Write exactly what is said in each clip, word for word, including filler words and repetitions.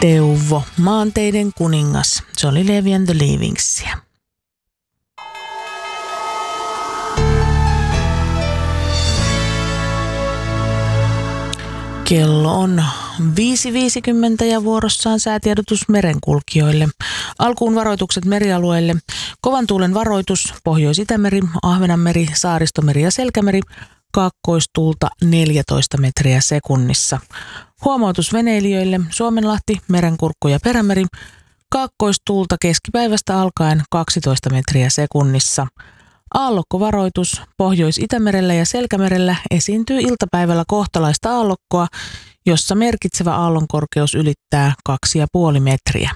Teuvo, maanteiden kuningas. Se oli Levi and the Leavingsia. Kello on viisi viisikymmentä ja vuorossaan säätiedotus merenkulkijoille. Alkuun varoitukset merialueille. Kovan tuulen varoitus, Pohjois-Itämeri, Ahvenanmeri, Saaristomeri ja Selkämeri, kaakkoistuulta neljätoista metriä sekunnissa. Huomautus veneilijöille, Suomenlahti, Merenkurkku ja Perämeri, kaakkoistuulta keskipäivästä alkaen kaksitoista metriä sekunnissa. Aallokkovaroitus, Pohjois-Itämerellä ja Selkämerellä esiintyy iltapäivällä kohtalaista aallokkoa, jossa merkitsevä aallonkorkeus ylittää kaksi pilkku viisi metriä.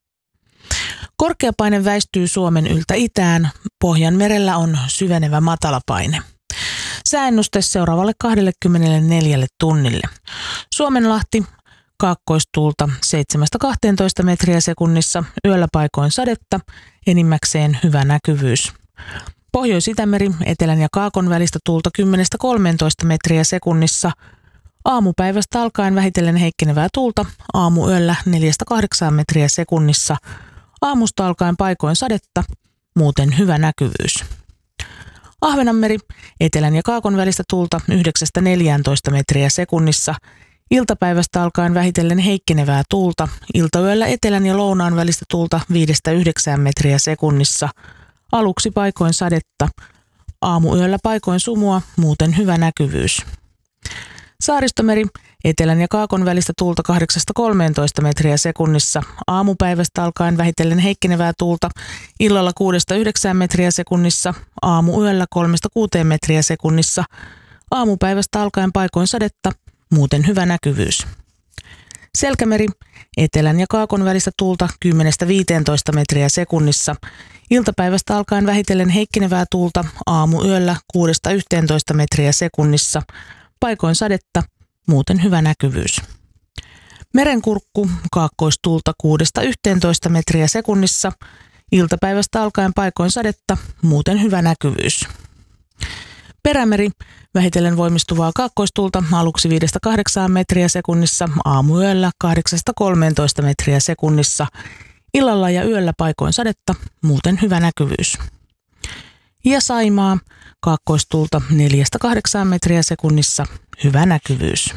Korkeapaine väistyy Suomen yltä itään, Pohjanmerellä on syvenevä matalapaine. Sääennuste seuraavalle kaksikymmentäneljä tunnille. Suomenlahti, kaakkoistuulta seitsemästä kahteentoista metriä sekunnissa, yöllä paikoin sadetta, enimmäkseen hyvä näkyvyys. Pohjois-Itämeri, etelän ja kaakon välistä tuulta kymmenestä kolmeentoista metriä sekunnissa, aamupäivästä alkaen vähitellen heikkenevää tuulta, aamuyöllä neljästä kahdeksaan metriä sekunnissa, aamusta alkaen paikoin sadetta, muuten hyvä näkyvyys. Ahvenanmeri, etelän ja kaakon välistä tuulta yhdeksästä neljääntoista metriä sekunnissa, iltapäivästä alkaen vähitellen heikkenevää tuulta, iltayöllä etelän ja lounaan välistä tuulta viidestä yhdeksään metriä sekunnissa, aluksi paikoin sadetta, aamuyöllä paikoin sumua, muuten hyvä näkyvyys. Saaristomeri, etelän ja kaakon välistä tuulta kahdeksasta kolmeentoista metriä sekunnissa, aamupäivästä alkaen vähitellen heikkenevää tuulta, illalla kuudesta yhdeksään metriä sekunnissa, aamuyöllä kolmesta kuuteen metriä sekunnissa, aamupäivästä alkaen paikoin sadetta, muuten hyvä näkyvyys. Selkämeri, etelän ja kaakon välistä tuulta kymmenestä viiteentoista metriä sekunnissa, iltapäivästä alkaen vähitellen heikkenevää tuulta, aamuyöllä kuudesta yhteentoista metriä sekunnissa, paikoin sadetta, muuten hyvä näkyvyys. Merenkurkku, kaakkoistuulta kuudesta yhteentoista metriä sekunnissa, iltapäivästä alkaen paikoin sadetta, muuten hyvä näkyvyys. Perämeri, vähitellen voimistuvaa kaakkoistuulta aluksi viidestä kahdeksaan metriä sekunnissa, aamuyöllä kahdeksasta kolmeentoista metriä sekunnissa, illalla ja yöllä paikoin sadetta, muuten hyvä näkyvyys. Ja Saimaa, kaakkoistuulta neljästä kahdeksaan metriä sekunnissa, hyvä näkyvyys.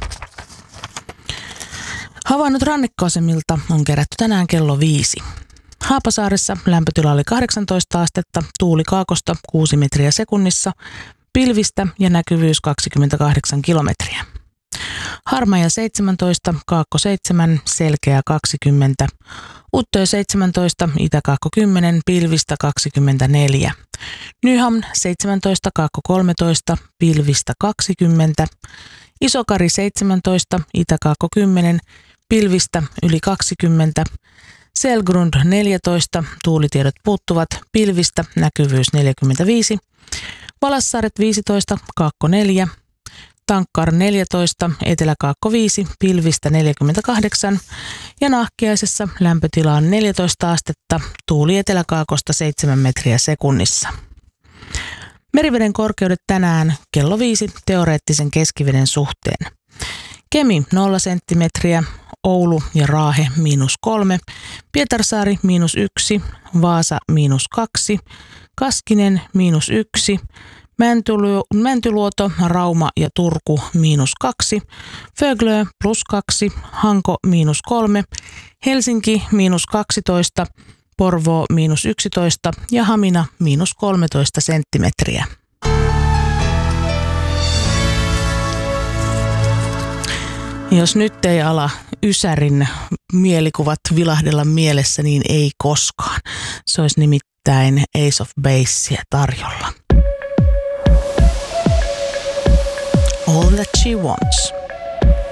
Havainnot rannikkoasemilta on kerätty tänään kello viisi. Haapasaaressa lämpötila oli kahdeksantoista astetta, tuuli kaakosta kuusi metriä sekunnissa, pilvistä ja näkyvyys kaksikymmentäkahdeksan kilometriä. Harmaja seitsemäntoista, Kaakko seitsemän, Selkeä kaksikymmentä, Uttöö seitsemäntoista, Itä-Kaakko kymmenen, pilvistä kaksikymmentäneljä. Nyham seitsemäntoista, Kaakko kolmetoista, pilvistä kaksikymmentä, Isokari seitsemäntoista, Itä-Kaakko kymmenen, pilvistä yli kaksikymmentä, Selgrund neljätoista, tuulitiedot puuttuvat, pilvistä näkyvyys neljäkymmentäviisi, Valassaaret viisitoista, Kaakko neljä, Tankkar neljätoista, Etelä-Kaakko viisi, pilvistä neljäkymmentäkahdeksan ja Nahkiaisessa lämpötila on neljätoista astetta, tuuli Etelä-Kaakosta seitsemän metriä sekunnissa. Meriveden korkeudet tänään kello viisi teoreettisen keskiveden suhteen. Kemi nolla senttimetriä, Oulu ja Raahe miinus kolme, Pietarsaari miinus yksi, Vaasa miinus kaksi, Kaskinen miinus yksi, Mäntyluoto, Rauma ja Turku miinus kaksi, Föglö plus kaksi, Hanko miinus kolme, Helsinki miinus kaksitoista, Porvoo miinus yksitoista ja Hamina miinus kolmetoista senttimetriä. Jos nyt ei ala Ysärin mielikuvat vilahdella mielessä, niin ei koskaan. Se olisi nimittäin Ace of Basea tarjolla. All that she wants.